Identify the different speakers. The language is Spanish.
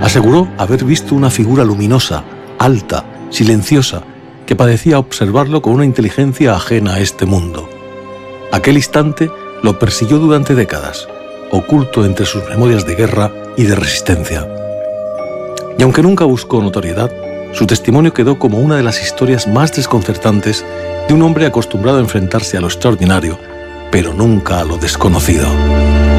Speaker 1: Aseguró haber visto una figura luminosa, alta, silenciosa, que parecía observarlo con una inteligencia ajena a este mundo. Aquel instante lo persiguió durante décadas, oculto entre sus memorias de guerra y de resistencia. Y aunque nunca buscó notoriedad, su testimonio quedó como una de las historias más desconcertantes de un hombre acostumbrado a enfrentarse a lo extraordinario, pero nunca a lo desconocido.